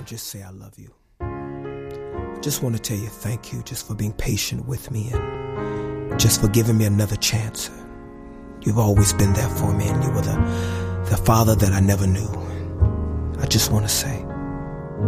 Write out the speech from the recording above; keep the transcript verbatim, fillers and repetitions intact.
just say I love you. I just want to tell you thank you just for being patient with me and just for giving me another chance. You've always been there for me, and you were the, the father that I never knew. I just want to say